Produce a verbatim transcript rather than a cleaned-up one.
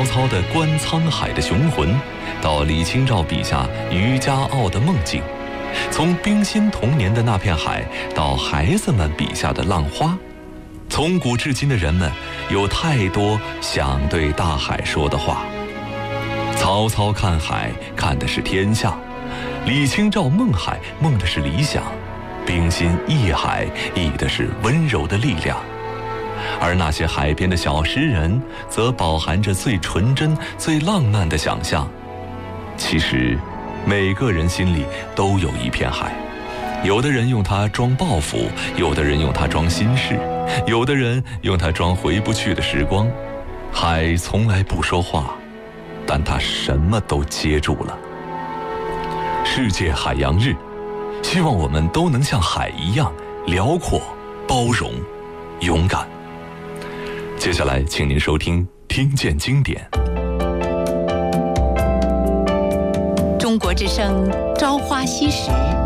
操的观沧海的雄浑，到李清照笔下渔家傲的梦境，从冰心童年的那片海到孩子们笔下的浪花，从古至今的人们有太多想对大海说的话。曹操看海看的是天下，李清照梦海梦的是理想，冰心忆海忆的是温柔的力量。而那些海边的小诗人则饱含着最纯真最浪漫的想象。其实每个人心里都有一片海，有的人用它装抱负，有的人用它装心事，有的人用它装回不去的时光。海从来不说话，但它什么都接住了。世界海洋日，希望我们都能像海一样辽阔、包容、勇敢。接下来请您收听听见经典。 中国之声《朝花夕拾》